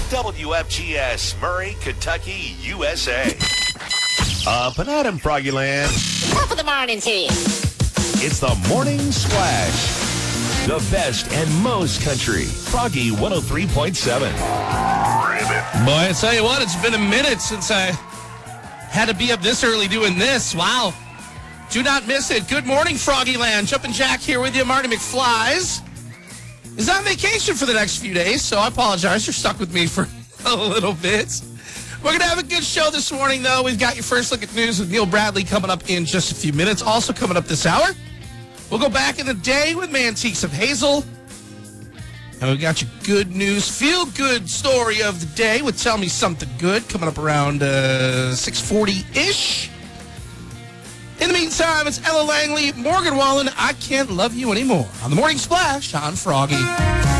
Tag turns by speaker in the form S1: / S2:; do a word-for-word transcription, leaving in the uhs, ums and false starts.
S1: W F G S, Murray, Kentucky, U S A. Up and at 'em, Froggy Land.
S2: Top of the morning to you.
S1: It's the Morning Splash. The best and most country. Froggy one oh three point seven.
S3: Boy, I tell you what, it's been a minute since I had to be up this early doing this. Wow. Do not miss it. Good morning, Froggy Land. Jumpin' Jack here with you. Marty McFlies is on vacation for the next few days, so I apologize. You're stuck with me for a little bit. We're going to have a good show this morning, though. We've got your first look at news with Neil Bradley coming up in just a few minutes. Also coming up this hour, we'll go back in the day with Mantiques of Hazel. And we've got your good news, feel-good story of the day with Tell Me Something Good coming up around uh, six forty-ish. In the meantime, it's Ella Langley, Morgan Wallen, I Can't Love You Anymore on the Morning Splash on Froggy.